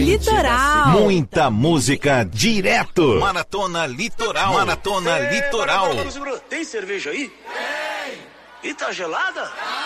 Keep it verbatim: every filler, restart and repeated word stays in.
Litoral. Muita música direto. Maratona Litoral. Maratona Ei, Litoral. Tem cerveja aí? Tem. E tá gelada?